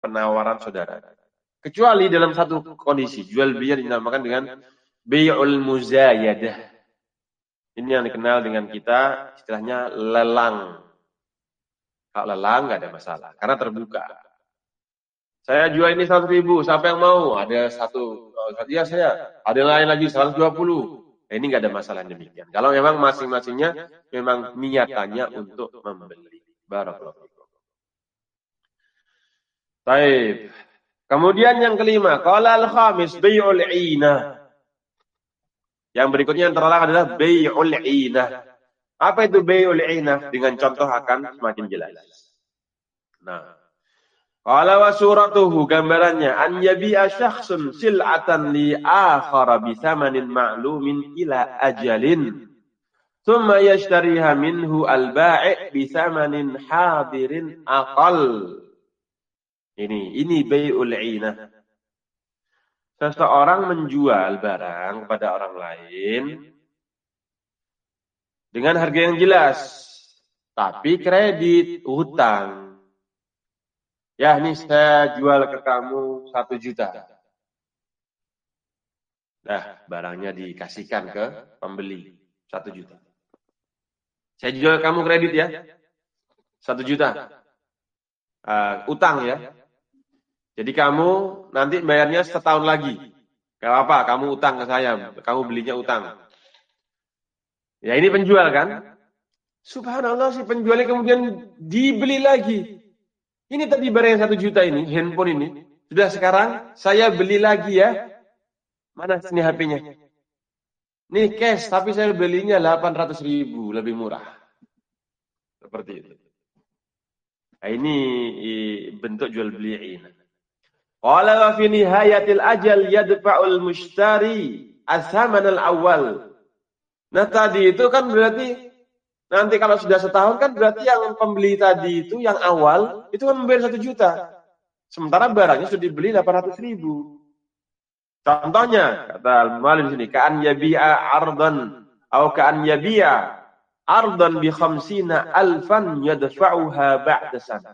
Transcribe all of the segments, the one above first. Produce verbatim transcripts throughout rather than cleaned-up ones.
penawaran saudara. Kecuali dalam satu kondisi, jual beli yang dinamakan dengan bai'ul muzayadah. Ini yang dikenal dengan kita istilahnya lelang. Kalau lelang nggak ada masalah, karena terbuka. Saya jual ini seratus ribu, siapa yang mau? Ada satu, iya saya. Ada yang lain lagi seratus dua puluh. Nah, ini nggak ada masalah demikian. Kalau memang masing-masingnya memang niatannya untuk membeli. Barakallahu fikum. Baik. Kemudian yang kelima, qala al-khamis bai'ul 'inah. Yang berikutnya yang terlarang adalah bai'ul 'inah. Apa itu bai'ul 'inah? Dengan contoh akan semakin jelas. Nah, qala wa suratuhu, gambarannya an yabi'a syakhsun sil'atan li akhara bi thamanin ma'lumin ila ajalin thumma yashtariha minhu al-ba'i' bi thamanin hadirin aqal. Ini, ini bai'ul 'inah. Seseorang menjual barang kepada orang lain dengan harga yang jelas, tapi kredit, hutang. Ya, ini saya jual ke kamu satu juta. Nah, barangnya dikasihkan ke pembeli, satu juta. Saya jual kamu kredit ya, satu juta. Uh, utang ya. Jadi kamu nanti bayarnya setahun lagi. Gak apa, kamu utang ke saya. Kamu belinya utang. Ya ini penjual kan? Subhanallah, si penjualnya kemudian dibeli lagi. Ini tadi barang yang satu juta ini, handphone ini. Sudah sekarang saya beli lagi ya. Mana sini H P-nya? Ini cash, tapi saya belinya delapan ratus ribu, lebih murah. Seperti itu. Nah, ini bentuk jual beli ini. Qala wa fi nihayatil ajal yadfa'ul mushtari as-saman al-awwal. Nah, tadi itu kan berarti nanti kalau sudah setahun kan berarti yang pembeli tadi itu yang awal itu kan membayar satu juta. Sementara barangnya sudah dibeli delapan ratus ribu. Contohnya kata al-mu'allif di sini, ka'an yabi'a ardan atau ka'an yabi'a ardan bi khamsina alfan yadfa'uha ba'da sana.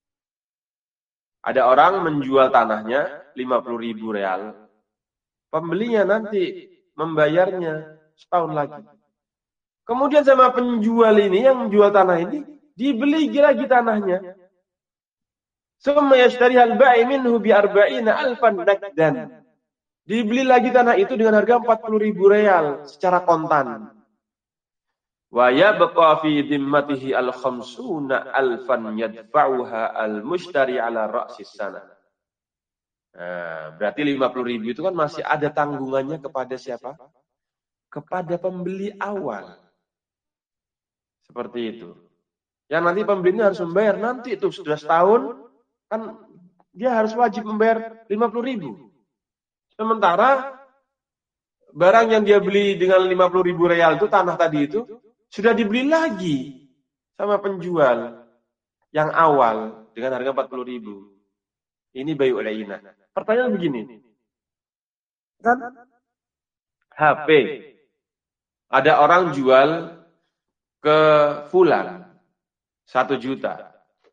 Ada orang menjual tanahnya lima puluh ribu real. Pembelinya nanti membayarnya setahun lagi. Kemudian sama penjual ini yang menjual tanah ini dibeli lagi tanahnya. Summa yashtariha al-ba'i minhu bi arba'ina alfan nakdan. Dibeli lagi tanah itu dengan harga empat puluh ribu real secara kontan. Wa yabqa fi dhimmatihi al-khamsuna alfan yadfa'uha al-mushtari ala ra'sis sana. Nah, berarti lima puluh ribu itu kan masih ada tanggungannya kepada siapa? Kepada pembeli awal. Seperti itu. Yang nanti pembelinya harus membayar nanti itu sudah setahun kan dia harus wajib membayar lima puluh ribu. Sementara barang yang dia beli dengan lima puluh ribu real itu tanah tadi itu sudah dibeli lagi sama penjual yang awal dengan harga empat puluh ribu. Ini bai'ul 'inah. Pertanyaan begini. Kan H P. Ada orang jual ke fulan satu juta.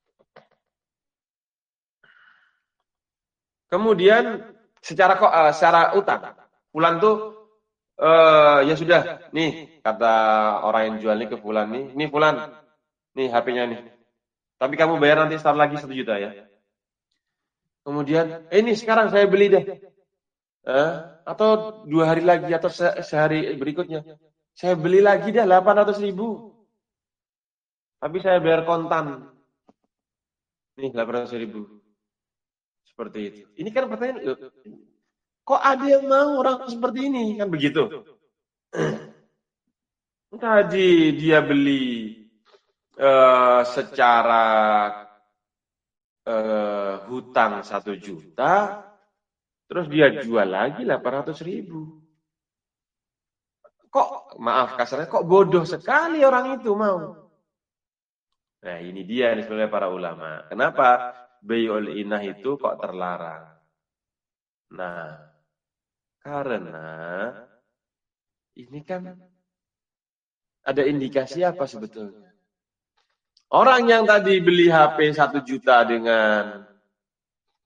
Kemudian secara uh, secara utang, fulan tuh Uh, ya sudah, nih kata orang yang jual ini ke fulan nih, nih fulan, nih H P-nya nih. Tapi kamu bayar nanti setahun lagi satu juta ya. Kemudian, eh, ini sekarang saya beli deh, eh, atau dua hari lagi atau se sehari berikutnya, saya beli lagi deh delapan ratus ribu. Tapi saya bayar kontan, nih delapan ratus ribu. Seperti itu. Ini kan pertanyaan. Kok ada yang mau orang seperti ini? Kan begitu. Tadi dia beli uh, secara uh, hutang satu juta, terus dia jual lagi delapan ratus ribu. Kok, maaf kasarnya, kok bodoh sekali orang itu mau? Nah ini dia nih sebenarnya para ulama. Kenapa bai'ul 'inah itu kok terlarang? Nah, karena ini kan ada indikasi apa sebetulnya? Orang yang tadi beli H P satu juta dengan